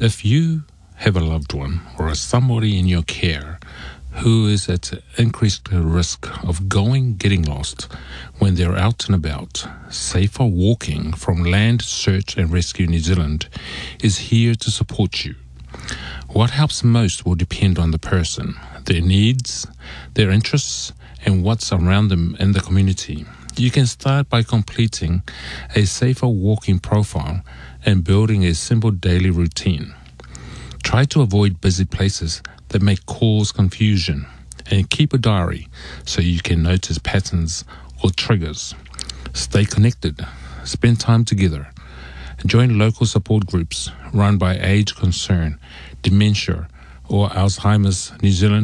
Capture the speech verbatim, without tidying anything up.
If you have a loved one or somebody in your care who is at increased risk of going, getting lost when they're out and about, Safer Walking from Land Search and Rescue New Zealand is here to support you. What helps most will depend on the person, their needs, their interests, and what's around them in the community. You can start by completing a Safer Walking profile and building a simple daily routine. Try to avoid busy places that may cause confusion, and keep a diary so you can notice patterns or triggers. Stay connected, spend time together, join local support groups run by Age Concern, Dementia, or Alzheimer's New Zealand